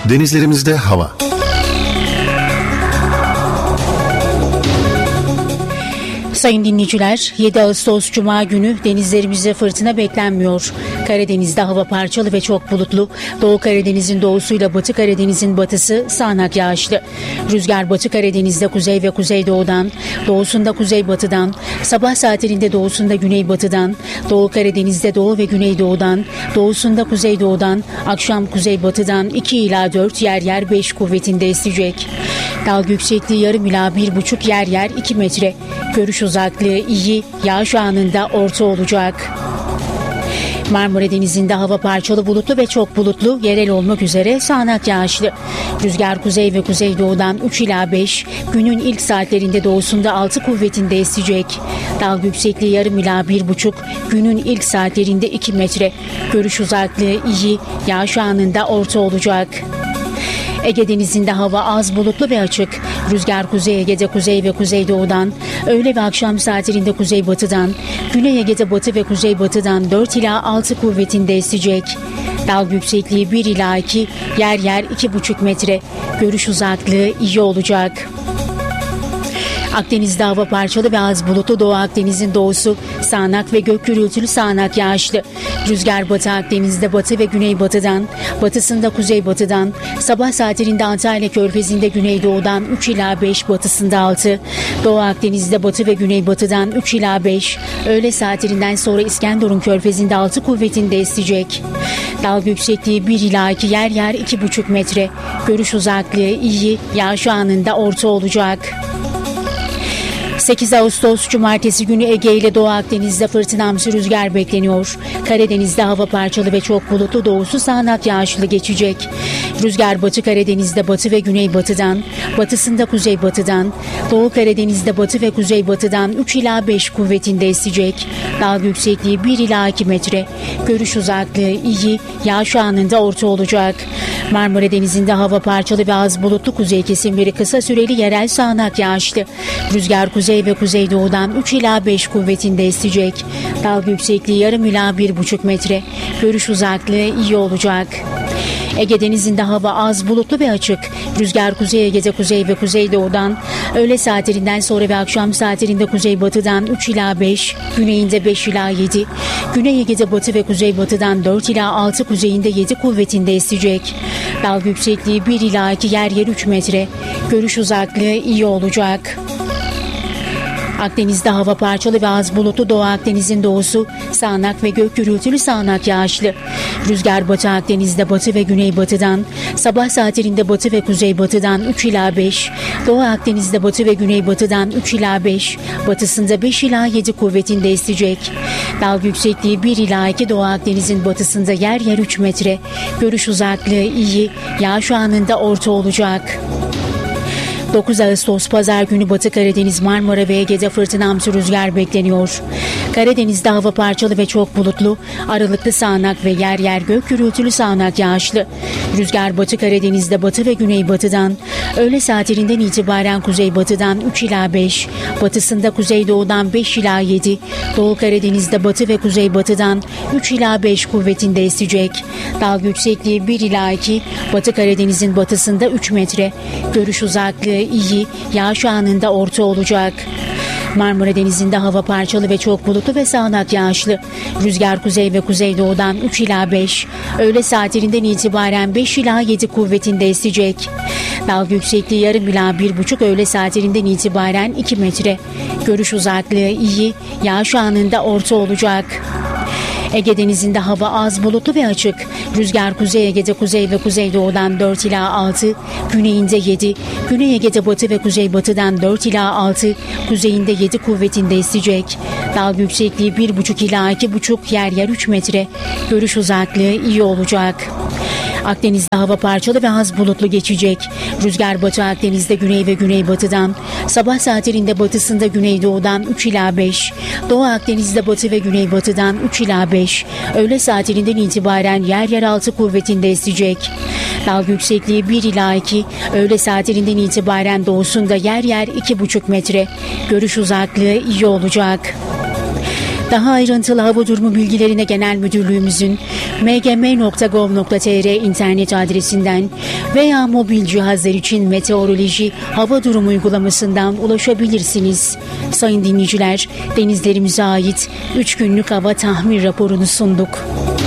Denizlerimizde hava. Sayın dinleyiciler, 7 Ağustos Cuma günü denizlerimizde fırtına beklenmiyor. Karadeniz'de hava parçalı ve çok bulutlu. Doğu Karadeniz'in doğusuyla Batı Karadeniz'in batısı sağanak yağışlı. Rüzgar Batı Karadeniz'de kuzey ve kuzeydoğudan, doğusunda kuzeybatıdan, sabah saatlerinde doğusunda güneybatıdan, Doğu Karadeniz'de doğu ve güneydoğudan, doğusunda kuzeydoğudan, akşam kuzeybatıdan 2 ila 4 yer yer 5 kuvvetinde esecek. Dalga yüksekliği yarım ila 1,5 yer yer 2 metre. Görüş uzaklığı iyi, yağış anında orta olacak. Marmara Denizi'nde hava parçalı bulutlu ve çok bulutlu, yerel olmak üzere sağanak yağışlı. Rüzgar kuzey ve kuzeydoğudan 3 ila 5, günün ilk saatlerinde doğusunda 6 kuvvetinde esecek. Dalga yüksekliği yarım ila 1,5, günün ilk saatlerinde 2 metre. Görüş uzaklığı iyi, yağış anında orta olacak. Ege Denizi'nde hava az bulutlu ve açık. Rüzgar Kuzey Ege'de kuzey ve kuzeydoğudan, öğle ve akşam saatlerinde kuzeybatıdan, Güney Ege'de batı ve kuzeybatıdan 4 ila 6 kuvvetinde esecek. Dalga yüksekliği 1 ila 2, yer yer 2,5 metre. Görüş uzaklığı iyi olacak. Akdeniz'de hava parçalı ve az bulutlu. Doğu Akdeniz'in doğusu sağanak ve gök gürültülü sağanak yağışlı. Rüzgar Batı Akdeniz'de batı ve güneybatıdan, batısında kuzeybatıdan, sabah saatlerinde Antalya Körfezi'nde güneydoğudan 3 ila 5, batısında 6. Doğu Akdeniz'de batı ve güneybatıdan 3 ila 5, öğle saatlerinden sonra İskenderun Körfezi'nde 6 kuvvetinde esecek. Dalga yüksekliği 1 ila 2, yer yer 2,5 metre. Görüş uzaklığı iyi, yağış anında orta olacak. 8 Ağustos Cumartesi günü Ege ile Doğu Akdeniz'de fırtınamsı rüzgar bekleniyor. Karadeniz'de hava parçalı ve çok bulutlu, doğusu sağanak yağışlı geçecek. Rüzgar Batı Karadeniz'de batı ve güneybatıdan, batısında kuzeybatıdan, Doğu Karadeniz'de batı ve kuzeybatıdan 3 ila 5 kuvvetinde esecek. Dalga yüksekliği 1 ila 2 metre. Görüş uzaklığı iyi, yağış anında orta olacak. Marmara Denizi'nde hava parçalı ve az bulutlu, kuzey kesimleri kısa süreli yerel sağanak yağışlı. Rüzgar kuzey ve kuzeydoğudan 3 ila 5 kuvvetinde esecek. Dalga yüksekliği yarım ila 1,5 metre. Görüş uzaklığı iyi olacak. Ege Denizi'nde hava az bulutlu ve açık. Rüzgar Kuzey Ege'de kuzey ve kuzeydoğudan, öğle saatlerinden sonra ve akşam saatlerinde kuzeybatıdan 3 ila 5, güneyinde 5 ila 7, Güney Ege'de batı ve kuzeybatıdan 4 ila 6, kuzeyinde 7 kuvvetinde esecek. Dalga yüksekliği 1 ila 2, yer yer 3 metre. Görüş uzaklığı iyi olacak. Akdeniz'de hava parçalı ve az bulutlu. Doğu Akdeniz'in doğusu sağanak ve gök gürültülü sağanak yağışlı. Rüzgar Batı Akdeniz'de batı ve güneybatıdan, sabah saatlerinde batı ve kuzeybatıdan 3 ila 5, Doğu Akdeniz'de batı ve güneybatıdan 3 ila 5, batısında 5 ila 7 kuvvetinde esecek. Dalga yüksekliği 1 ila 2, Doğu Akdeniz'in batısında yer yer 3 metre. Görüş uzaklığı iyi, yağış anında orta olacak. 9 Ağustos Pazar günü Batı Karadeniz, Marmara ve Ege'de fırtınamsı rüzgar bekleniyor. Karadeniz'de hava parçalı ve çok bulutlu, aralıklı sağanak ve yer yer gök gürültülü sağanak yağışlı. Rüzgar Batı Karadeniz'de batı ve güneybatıdan, öğle saatlerinden itibaren kuzeybatıdan 3 ila 5, batısında kuzeydoğudan 5 ila 7, Doğu Karadeniz'de batı ve kuzeybatıdan 3 ila 5 kuvvetinde esecek. Dalga yüksekliği 1 ila 2, Batı Karadeniz'in batısında 3 metre. Görüş uzaklığı iyi, yağış anında orta olacak. Marmara Denizi'nde hava parçalı ve çok bulutlu ve sağanak yağışlı. Rüzgar kuzey ve kuzeydoğudan 3 ila 5, öğle saatlerinden itibaren 5 ila 7 kuvvetinde esecek. Dalga yüksekliği yarım ila 1,5, öğle saatlerinden itibaren 2 metre. Görüş uzaklığı iyi, yağış anında orta olacak. Ege Denizi'nde hava az bulutlu ve açık. Rüzgar Kuzey Ege'de kuzey ve kuzeydoğudan 4 ila 6, güneyinde 7, Güney Ege'de batı ve kuzeybatıdan 4 ila 6, kuzeyinde 7 kuvvetinde esecek. Dalga yüksekliği 1,5 ila 2,5, yer yer 3 metre. Görüş uzaklığı iyi olacak. Akdeniz'de hava parçalı ve az bulutlu geçecek. Rüzgar Batı Akdeniz'de güney ve güneybatıdan, sabah saatlerinde batısında güneydoğudan 3 ila 5, Doğu Akdeniz'de batı ve güneybatıdan 3 ila 5, öğle saatlerinden itibaren yer yer 6 kuvvetinde esecek. Dalga yüksekliği 1 ila 2, öğle saatlerinden itibaren doğusunda yer yer 2,5 metre. Görüş uzaklığı iyi olacak. Daha ayrıntılı hava durumu bilgilerine Genel Müdürlüğümüzün mgm.gov.tr internet adresinden veya mobil cihazlar için meteoroloji hava durumu uygulamasından ulaşabilirsiniz. Sayın dinleyiciler, denizlerimize ait 3 günlük hava tahmin raporunu sunduk.